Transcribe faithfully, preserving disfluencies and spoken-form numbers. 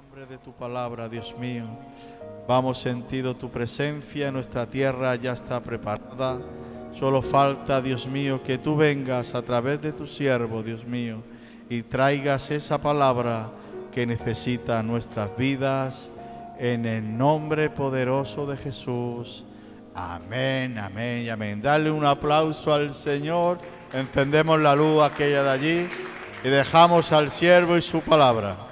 hambre de tu palabra, Dios mío. Vamos sentido tu presencia, nuestra tierra ya está preparada. Solo falta, Dios mío, que tú vengas a través de tu siervo, Dios mío, y traigas esa palabra que necesita nuestras vidas, en el nombre poderoso de Jesús. Amén, amén y amén. Dale un aplauso al Señor. Encendemos la luz aquella de allí y dejamos al siervo y su palabra.